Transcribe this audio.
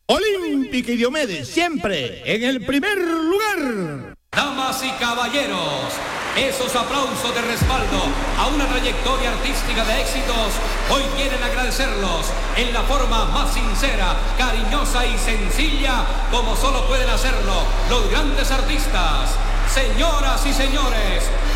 Olímpica y Diomedes, siempre en el primer lugar. Damas y caballeros, esos aplausos de respaldo a una trayectoria artística de éxitos, hoy quieren agradecerlos en la forma más sincera, cariñosa y sencilla, como solo pueden hacerlo los grandes artistas. Señoras y señores,